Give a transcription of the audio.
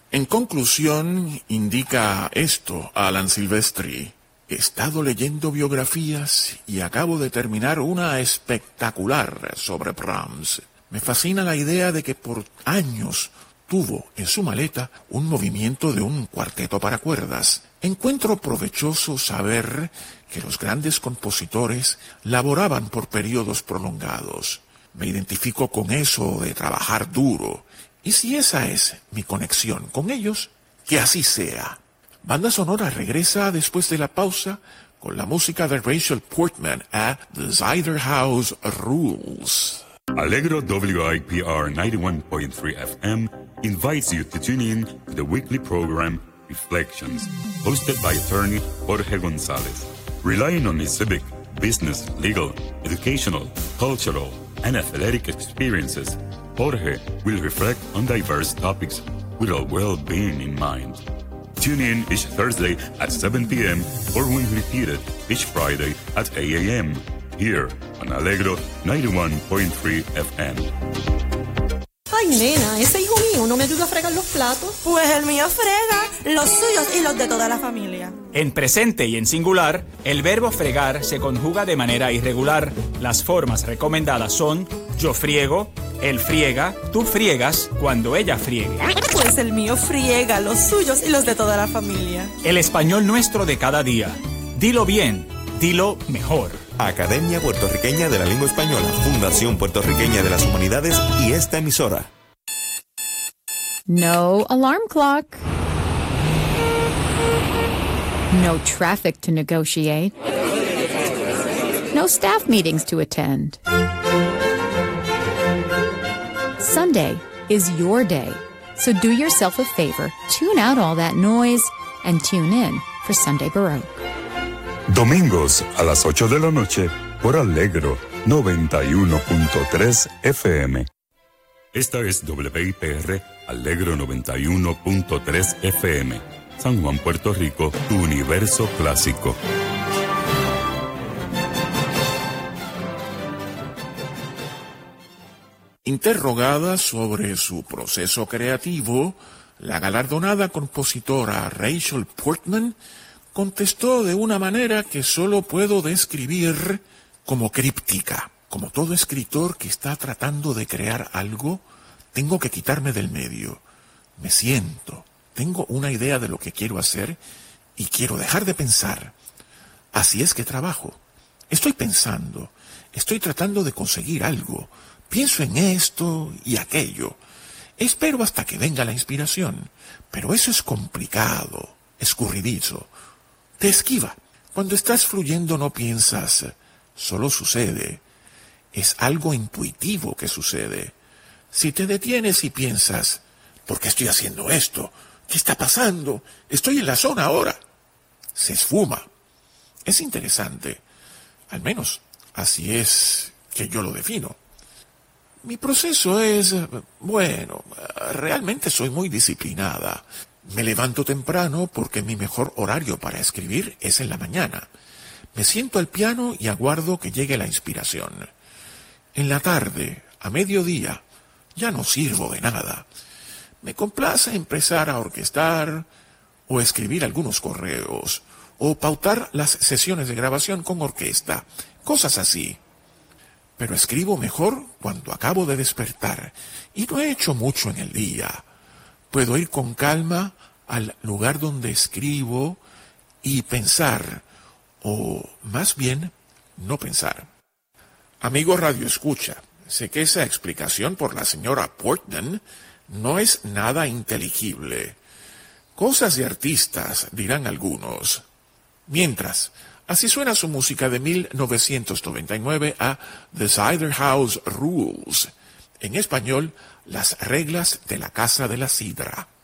En conclusión, indica esto Alan Silvestri: he estado leyendo biografías y acabo de terminar una espectacular sobre Brahms. Me fascina la idea de que por años tuvo en su maleta un movimiento de un cuarteto para cuerdas. Encuentro provechoso saber que los grandes compositores laboraban por periodos prolongados. Me identifico con eso de trabajar duro. Y si esa es mi conexión con ellos, que así sea. Banda Sonora regresa después de la pausa con la música de Rachel Portman a The Cider House Rules. Allegro WIPR 91.3 FM invites you to tune in to the weekly program Reflections, hosted by attorney Jorge Gonzalez. Relying on his civic, business, legal, educational, cultural, and athletic experiences, Jorge will reflect on diverse topics with our well-being in mind. Tune in each Thursday at 7 p.m. or when repeated each Friday at 8 a.m. here on Allegro 91.3 FM. Ay, nena, ese hijo mío no me ayuda a fregar los platos. Pues el mío frega, los suyos y los de toda la familia. En presente y en singular, el verbo fregar se conjuga de manera irregular. Las formas recomendadas son yo friego, él friega, tú friegas cuando ella friegue. Pues el mío friega, los suyos y los de toda la familia. El español nuestro de cada día. Dilo bien, dilo mejor. Academia Puertorriqueña de la Lengua Española, Fundación Puertorriqueña de las Humanidades y esta emisora. No alarm clock. No traffic to negotiate. No staff meetings to attend. Sunday is your day, so do yourself a favor, tune out all that noise, and tune in for Sunday Baroque. Domingos a las 8 de la noche por Allegro 91.3 FM. Esta es WIPR Allegro 91.3 FM. San Juan, Puerto Rico, tu universo clásico. Interrogada sobre su proceso creativo, la galardonada compositora Rachel Portman contestó de una manera que solo puedo describir como críptica. Como todo escritor que está tratando de crear algo, tengo que quitarme del medio. Me siento, tengo una idea de lo que quiero hacer y quiero dejar de pensar. Así es que trabajo. Estoy pensando, estoy tratando de conseguir algo. Pienso en esto y aquello. Espero hasta que venga la inspiración. Pero eso es complicado, escurridizo. Te esquiva. Cuando estás fluyendo no piensas, solo sucede. Es algo intuitivo que sucede. Si te detienes y piensas, ¿por qué estoy haciendo esto? ¿Qué está pasando? Estoy en la zona ahora. Se esfuma. Es interesante. Al menos así es que yo lo defino. Mi proceso es, bueno, realmente soy muy disciplinada. Me levanto temprano porque mi mejor horario para escribir es en la mañana. Me siento al piano y aguardo que llegue la inspiración. En la tarde, a mediodía, ya no sirvo de nada. Me complace empezar a orquestar o escribir algunos correos o pautar las sesiones de grabación con orquesta, cosas así. Pero escribo mejor cuando acabo de despertar y no he hecho mucho en el día. Puedo ir con calma al lugar donde escribo y pensar, o más bien, no pensar. Amigo Radio Escucha, sé que esa explicación por la señora Portman no es nada inteligible. Cosas de artistas, dirán algunos. Mientras, así suena su música de 1999 a The Cider House Rules. En español, Las reglas de la Casa de la Sidra.